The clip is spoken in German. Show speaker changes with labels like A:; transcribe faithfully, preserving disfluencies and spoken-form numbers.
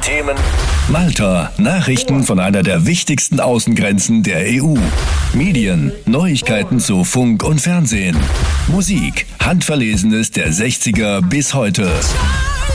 A: Themen: Malta, Nachrichten von einer der wichtigsten Außengrenzen der E U. Medien, Neuigkeiten zu Funk und Fernsehen. Musik, Handverlesenes der sechziger bis heute.